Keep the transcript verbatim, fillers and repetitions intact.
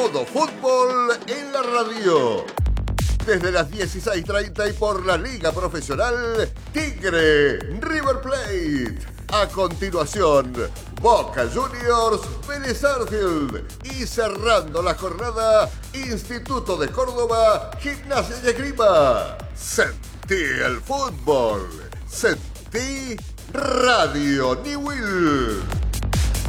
Todo fútbol en la radio. Desde las dieciséis treinta y por la Liga Profesional Tigre River Plate. A continuación, Boca Juniors Vélez Sarsfield. Y cerrando la jornada, Instituto de Córdoba Gimnasia y Esgrima. Sentí el fútbol. Sentí Radio Newell.